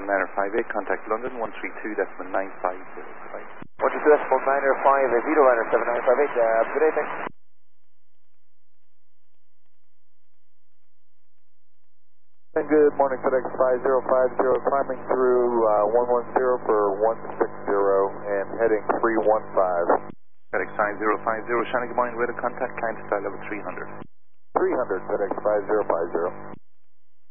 Niner 58, contact London 132.950. Right. 132.950, Liner 7958, good day, thanks. Good morning, FedEx 5050, climbing through 110 for 160 and heading 315. FedEx 5050, Shannon, good morning, weather contact, climb to style level 300. 300, FedEx 5050.